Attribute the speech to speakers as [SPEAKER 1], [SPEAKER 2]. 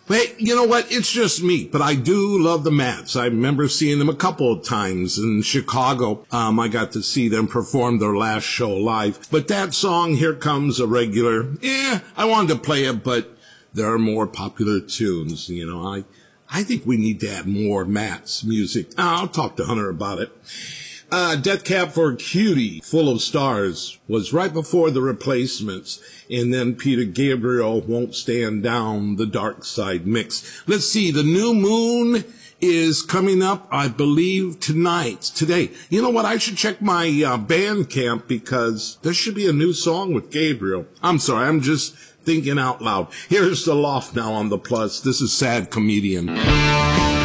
[SPEAKER 1] Hey, you know what? It's just me, but I do love the Mats. I remember seeing them a couple of times in Chicago. I got to see them perform their last show live. But that song, Here Comes a Regular, I wanted to play it, but there are more popular tunes. You know, I think we need to add more Mats music. I'll talk to Hunter about it. Death Cab for Cutie, Full of Stars, was right before the Replacements, and then Peter Gabriel, Won't Stand Down, the Dark Side mix. Let's see, the New Moon is coming up, I believe, today. You know what, I should check my Bandcamp, because there should be a new song with Gabriel. I'm sorry, I'm just thinking out loud. Here's The Loft now on the Plus. This is Sad Comedian.